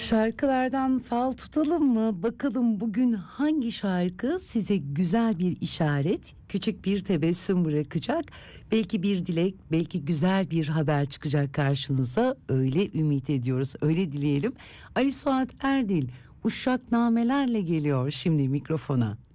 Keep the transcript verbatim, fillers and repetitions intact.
Şarkılardan fal tutalım mı? Bakalım bugün hangi şarkı size güzel bir işaret, küçük bir tebessüm bırakacak. Belki bir dilek, belki güzel bir haber çıkacak karşınıza. Öyle ümit ediyoruz, öyle dileyelim. Ali Suat Erdil Uşak Namelerle geliyor şimdi mikrofona.